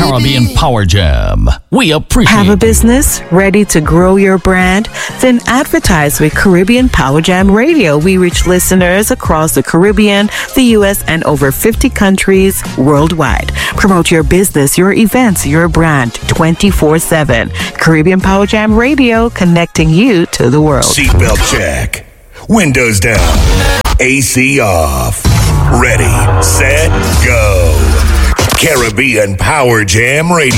Caribbean Power Jam. We appreciate Have a business ready to grow your brand? Then advertise with Caribbean Power Jam Radio. We reach listeners across the Caribbean, the U.S., and over 50 countries worldwide. Promote your business, your events, your brand 24/7. Caribbean Power Jam Radio, connecting you to the world. Seatbelt check. Windows down. AC off. Ready, set, go. Caribbean Power Jam Radio.